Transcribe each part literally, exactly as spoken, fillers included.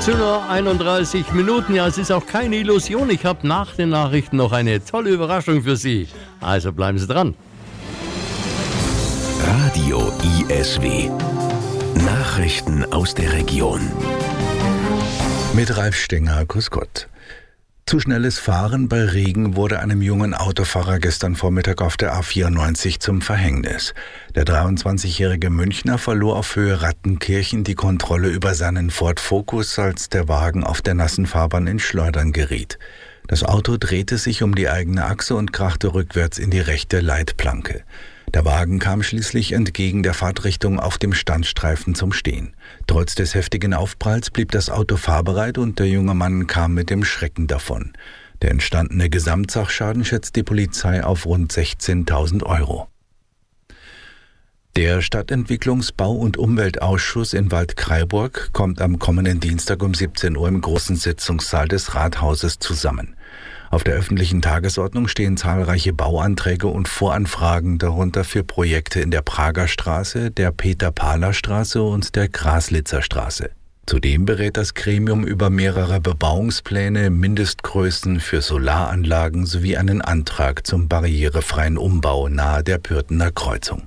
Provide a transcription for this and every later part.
achtzehn Uhr einunddreißig Minuten. Ja, es ist auch keine Illusion. Ich habe nach den Nachrichten noch eine tolle Überraschung für Sie. Also bleiben Sie dran. Radio I S W. Nachrichten aus der Region. Mit Ralf Stenger, grüß Gott. Zu schnelles Fahren bei Regen wurde einem jungen Autofahrer gestern Vormittag auf der A vierundneunzig zum Verhängnis. Der dreiundzwanzigjährige Münchner verlor auf Höhe Rattenkirchen die Kontrolle über seinen Ford Focus, als der Wagen auf der nassen Fahrbahn ins Schleudern geriet. Das Auto drehte sich um die eigene Achse und krachte rückwärts in die rechte Leitplanke. Der Wagen kam schließlich entgegen der Fahrtrichtung auf dem Standstreifen zum Stehen. Trotz des heftigen Aufpralls blieb das Auto fahrbereit und der junge Mann kam mit dem Schrecken davon. Der entstandene Gesamtsachschaden schätzt die Polizei auf rund sechzehntausend Euro. Der Stadtentwicklungs-, Bau- und Umweltausschuss in Waldkraiburg kommt am kommenden Dienstag um siebzehn Uhr im großen Sitzungssaal des Rathauses zusammen. Auf der öffentlichen Tagesordnung stehen zahlreiche Bauanträge und Voranfragen, darunter für Projekte in der Prager Straße, der Peter-Pahler-Straße und der Graslitzer Straße. Zudem berät das Gremium über mehrere Bebauungspläne, Mindestgrößen für Solaranlagen sowie einen Antrag zum barrierefreien Umbau nahe der Pürtener Kreuzung.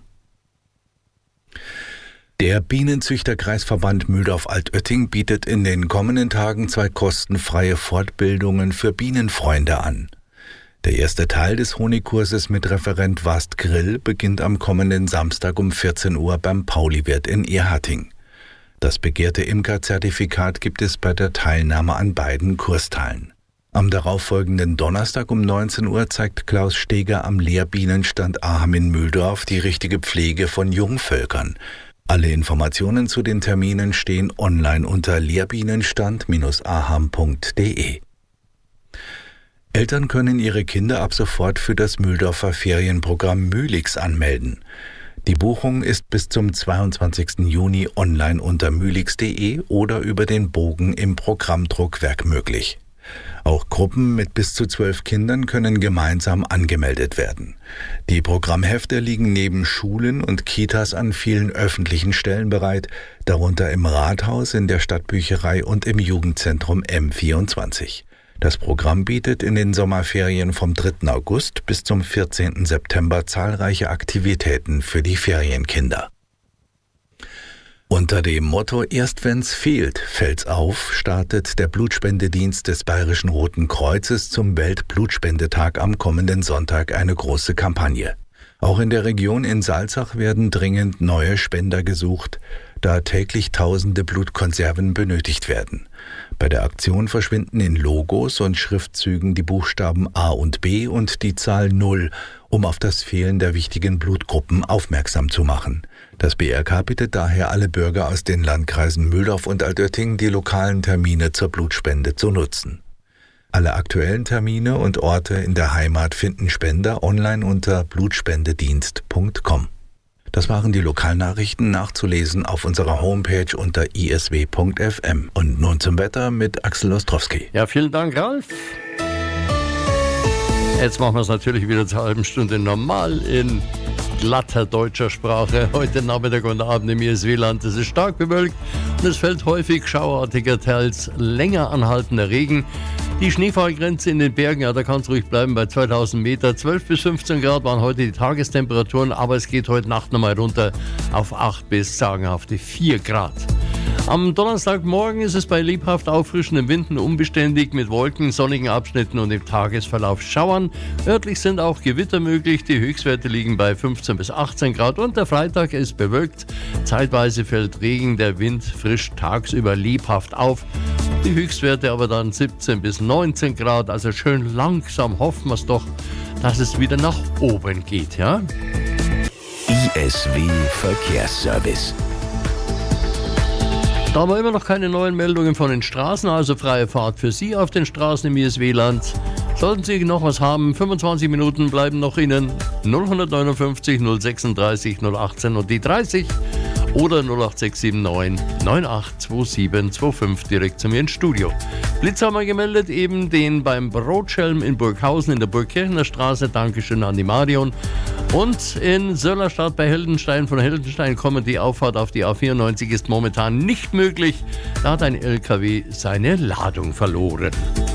Der Bienenzüchterkreisverband Mühldorf-Altötting bietet in den kommenden Tagen zwei kostenfreie Fortbildungen für Bienenfreunde an. Der erste Teil des Honigkurses mit Referent Wast Grill beginnt am kommenden Samstag um vierzehn Uhr beim Pauliwirt in Erhatting. Das begehrte Imkerzertifikat gibt es bei der Teilnahme an beiden Kursteilen. Am darauffolgenden Donnerstag um neunzehn Uhr zeigt Klaus Steger am Lehrbienenstand Aham in Mühldorf die richtige Pflege von Jungvölkern. Alle Informationen zu den Terminen stehen online unter lehrbienenstand Bindestrich aham punkt de. Eltern können ihre Kinder ab sofort für das Mühldorfer Ferienprogramm Mülix anmelden. Die Buchung ist bis zum zweiundzwanzigsten Juni online unter mülix punkt de oder über den Bogen im Programmdruckwerk möglich. Auch Gruppen mit bis zu zwölf Kindern können gemeinsam angemeldet werden. Die Programmhefte liegen neben Schulen und Kitas an vielen öffentlichen Stellen bereit, darunter im Rathaus, in der Stadtbücherei und im Jugendzentrum M vierundzwanzig. Das Programm bietet in den Sommerferien vom dritten August bis zum vierzehnten September zahlreiche Aktivitäten für die Ferienkinder. Unter dem Motto »Erst wenn's fehlt, fällt's auf« startet der Blutspendedienst des Bayerischen Roten Kreuzes zum Weltblutspendetag am kommenden Sonntag eine große Kampagne. Auch in der Region in Salzach werden dringend neue Spender gesucht, da täglich tausende Blutkonserven benötigt werden. Bei der Aktion verschwinden in Logos und Schriftzügen die Buchstaben A und B und die Zahl null, um auf das Fehlen der wichtigen Blutgruppen aufmerksam zu machen. Das B R K bittet daher alle Bürger aus den Landkreisen Mühldorf und Altötting, die lokalen Termine zur Blutspende zu nutzen. Alle aktuellen Termine und Orte in der Heimat finden Spender online unter blutspendedienst punkt com. Das waren die Lokalnachrichten, nachzulesen auf unserer Homepage unter i s w punkt f m. Und nun zum Wetter mit Axel Ostrowski. Ja, vielen Dank, Ralf. Jetzt machen wir es natürlich wieder zur halben Stunde normal in glatter deutscher Sprache. Heute Nachmittag und Abend im I S W-Land. Es ist stark bewölkt und es fällt häufig schauartiger, teils länger anhaltender Regen. Die Schneefallgrenze in den Bergen, ja, da kann es ruhig bleiben bei zweitausend Meter. zwölf bis fünfzehn Grad waren heute die Tagestemperaturen, aber es geht heute Nacht nochmal runter auf acht bis sagenhafte vier Grad. Am Donnerstagmorgen ist es bei lebhaft auffrischenden Winden unbeständig mit Wolken, sonnigen Abschnitten und im Tagesverlauf Schauern. Örtlich sind auch Gewitter möglich. Die Höchstwerte liegen bei fünfzehn bis achtzehn Grad und der Freitag ist bewölkt. Zeitweise fällt Regen, der Wind frischt tagsüber lebhaft auf. Die Höchstwerte aber dann siebzehn bis neunzehn Grad. Also schön langsam hoffen wir es doch, dass es wieder nach oben geht, ja? I S W Verkehrsservice. Da haben wir immer noch keine neuen Meldungen von den Straßen, also freie Fahrt für Sie auf den Straßen im I S W-Land. Sollten Sie noch was haben, fünfundzwanzig Minuten bleiben noch Ihnen. null neunundfünfzig null sechsunddreißig null achtzehn und die dreißig oder null acht sechs sieben neun neun acht zwei sieben zwei fünf direkt zu mir ins Studio. Blitz haben wir gemeldet, eben den beim Brotschelm in Burghausen in der Burgkirchener Straße. Dankeschön an die Marion. Und in Söllerstadt bei Heldenstein, von Heldenstein kommen die Auffahrt auf die A vierundneunzig ist momentan nicht möglich. Da hat ein L K W seine Ladung verloren.